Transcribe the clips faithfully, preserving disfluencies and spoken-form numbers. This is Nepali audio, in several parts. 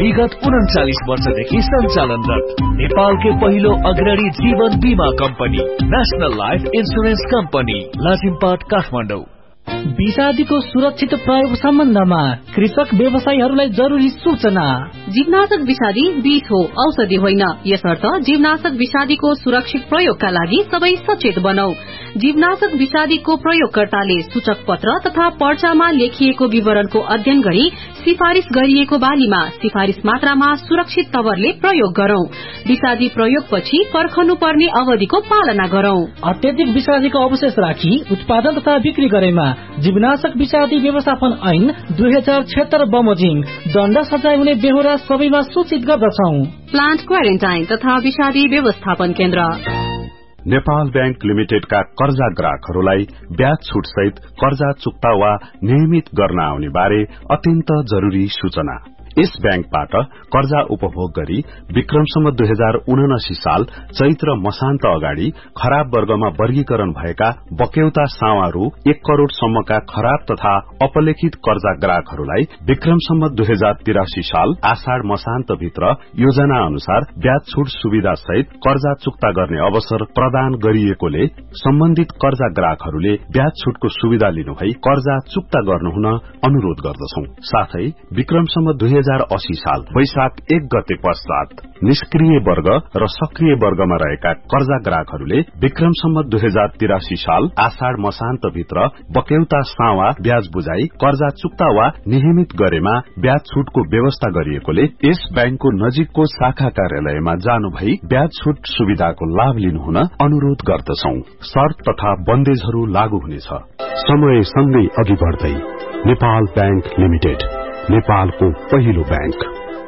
विगत उन्चालिस वर्षदेखि सञ्चालनरत नेपालकै पहिलो अग्रणी जीवन बीमा company national life insurance company Lazimpat Kathmandu. विषादीको सुरक्षित प्रयोग सम्बन्धमा कृषक व्यवसायीहरूलाई जरुरी सूचना। जीवनाशक विषादी विष हो, औषधि होइन। यसर्थ जीवनाशक विषादीको सुरक्षित प्रयोगका लागि सबै सचेत बनौ। जीवनाशक विषादीको प्रयोगकर्ताले सूचक पत्र तथा पर्चामा लेखिएको विवरणको अध्ययन गरी सिफारिश गरिएको बालीमा सिफारिश मात्रामा सुरक्षित तवरले प्रयोग गरौं। विषादी प्रयोगपछि पर्खनु पर्ने अवधिको पालना गरौं। अत्यधिक विषादीको अवशेष राखी उत्पादन तथा बिक्री गरेमा जीवनाशक विषादी व्यवस्थापन ऐन दुई हजार छिहत्तर बमोजिम दण्ड सजाय हुने बेहोरा सबैमा सूचित गर्दछौ। प्लान्ट क्वारेन्टाइन तथा विषादी व्यवस्थापन केन्द्र। नेपाल बैंक लिमिटेडका कर्जा ग्राहकहरूलाई ब्याज छुट सहित कर्जा चुक्ता वा नियमित गर्न आउने बारे अत्यन्त जरुरी सूचना। यस बैंकबाट कर्जा उपभोग गरी विक्रमसम्म दुई हजार उनासी साल चैत्र मसान्त अगाडि खराब वर्गमा वर्गीकरण भएका बक्यौता सावारू एक करोड़ सम्मका खराब तथा अपलेखित कर्जा ग्राहकहरूलाई विक्रमसम्म दुई हजार तिरासी साल आषाढ़ मसान्त भित्र योजना अनुसार ब्याज छुट सुविधा सहित कर्जा चुक्ता गर्ने अवसर प्रदान गरिएकोले सम्बन्धित कर्जा ग्राहकहरूले ब्याज छुटको सुविधा लिनुभई कर्जा चुक्ता गर्नुहुन अनुरोध गर्दछौ। साथै विक्रमसम्म दुई हजार अस्सी साल वैशाख एक गते पश्चात निष्क्रिय वर्ग र सक्रिय वर्गमा रहेका कर्जा ग्राहकहरूले विक्रमसम्म दुई हजार तिरासी साल आषाढ़ मसान्त भित्र बक्यौता सावा ब्याज बुझाई कर्जा चुक्ता वा नियमित गरेमा ब्याज छुटको व्यवस्था गरिएकोले यस बैंकको नजिकको शाखा कार्यालयमा जानु भई ब्याज छुट सुविधाको लाभ लिनुहुन अनुरोध गर्दछौ। शर्त तथा बन्देजहरू लागू हुनेछ। समय सँगै अघि बढ्दै नेपाल बैंक लिमिटेड, नेपालको पहिलो बैंक।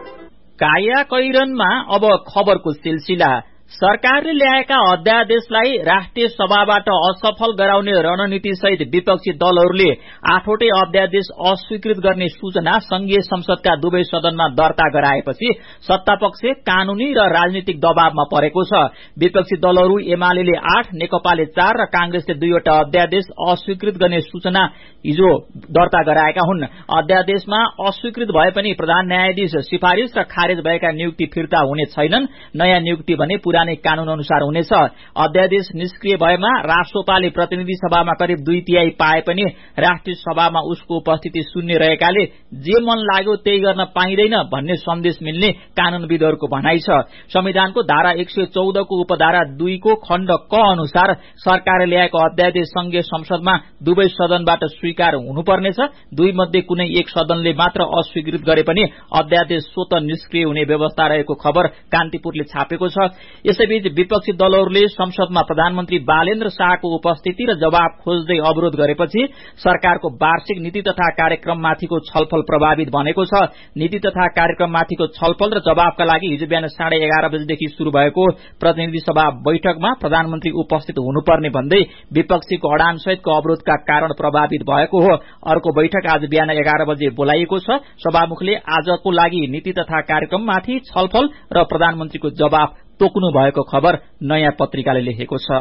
काया कैरनमा अब खबरको सिलसिला। सरकारले ल्याएका अध्यादेशलाई राष्ट्रिय सभाबाट असफल गराउने रणनीति सहित विपक्षी दलहरूले आठवटै अध्यादेश अस्वीकृत गर्ने सूचना संघीय संसदका दुवै सदनमा दर्ता गराएपछि सत्तापक्ष कानूनी र राजनीतिक दबावमा परेको छ। विपक्षी दलहरू एमाले आठ, नेकपाले चार र कांग्रेसले दुईवटा अध्यादेश अस्वीकृत गर्ने सूचना हिजो दर्ता गराएका हुन्। अध्यादेशमा अस्वीकृत भए पनि प्रधान न्यायाधीश सिफारिश र खारेज भएका नियुक्ति फिर्ता हुने छैनन्। नयाँ नियुक्ति भने पुरानै कानून अनुसार हुनेछ। अध्यादेश निष्क्रिय भएमा राष्ट्रपाले प्रतिनिधि सभामा करिब दुई तिहाई पाए पनि राष्ट्रिय सभामा उसको उपस्थिति शून्य रहेकाले जे मन लाग्यो त्यही गर्न पाइँदैन भन्ने सन्देश मिल्ने कानूनविदहरूको भनाइ छ। संविधानको धारा एक सय चौधको उपधारा दुईको खण्ड क अनुसार सरकारले ल्याएको अध्यादेश संघीय संसदमा दुवै सदनबाट स्वीकार हुनुपर्नेछ। दुई मध्ये कुनै एक सदनले मात्र अस्वीकृत गरे पनि अध्यादेश स्वत निष्क्रिय हुने व्यवस्था रहेको खबर कान्तिपुरले छापेको छ। यसैबीच विपक्षी दलहरूले संसदमा प्रधानमन्त्री बालेन्द्र शाहको उपस्थिति र जवाब खोज्दै अवरोध गरेपछि सरकारको वार्षिक नीति तथा कार्यक्रममाथिको छलफल प्रभावित बनेको छ। नीति तथा कार्यक्रममाथिको छलफल र जवाबका लागि हिजो बिहान साढे एघार बजेदेखि शुरू भएको प्रतिनिधि सभा बैठकमा प्रधानमन्त्री उपस्थित हुनुपर्ने भन्दै विपक्षीको अडान सहितको अवरोधका कारण प्रभावित भएको हो। अर्को बैठक आज बिहान एघार बजे बोलाइएको छ। सभामुखले आजको लागि नीति तथा कार्यक्रममाथि छलफल र प्रधानमन्त्रीको जवाब तोक्नु भएको खबर नयाँ पत्रिकाले लेखेको छ।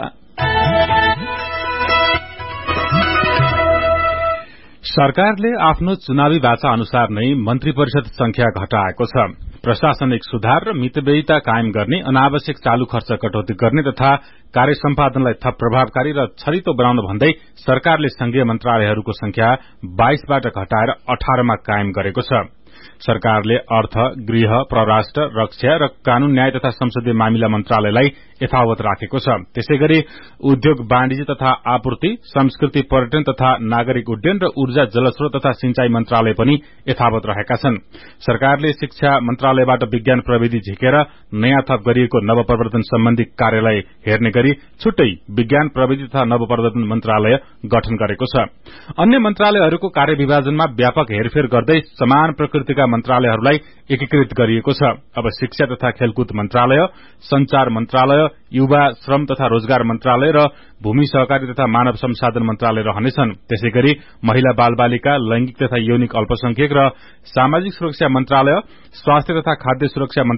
सरकारले आफ्नो चुनावी वाचा अनुसार नै मन्त्री परिषद संख्या घटाएको छ। प्रशासनिक सुधार र मितव्ययिता कायम गर्ने, अनावश्यक चालू खर्च कटौती गर्ने तथा कार्य सम्पादनलाई थप प्रभावकारी र छरितो बनाउन भन्दै सरकारले संघीय मन्त्रालयहरूको संख्या बाइसबाट घटाएर अठारमा कायम गरेको छ। सरकारले अर्थ, गृह, परराष्ट्र, रक्षा र कानून, न्याय तथा संसदीय मामिला मन्त्रालयलाई यथावत राखेको छ। त्यसैगरी उद्योग, वाणिज्य तथा आपूर्ति, संस्कृति, पर्यटन तथा नागरिक उड्डयन र ऊर्जा, जलस्रोत तथा सिंचाई मन्त्रालय पनि यथावत रहेका छन्। सरकारले शिक्षा मन्त्रालयबाट विज्ञान प्रविधि झिकेर नयाँ थप गरिएको नवप्रवर्तन सम्बन्धी कार्यालय हेर्ने गरी छुट्टै विज्ञान प्रविधि तथा नवप्रवर्तन मन्त्रालय गठन गरेको छ। अन्य मन्त्रालयहरूको कार्यविभाजनमा व्यापक हेरफेर गर्दै समान प्रकृतिका मन्त्रालयहरूलाई एकीकृत गरिएको छ। अब शिक्षा तथा खेलकुद मन्त्रालय, संचार मन्त्रालय, युवा, श्रम तथा रोजगार मन्त्रालय र भूमि सहकारी तथा मानव संसाधन मन्त्रालय रहनेछन्। त्यसैगरी महिला, बाल बालिका, लैंगिक तथा यौनिक अल्पसंख्यक र सामाजिक सुरक्षा मन्त्रालय, स्वास्थ्य तथा खाद्य सुरक्षा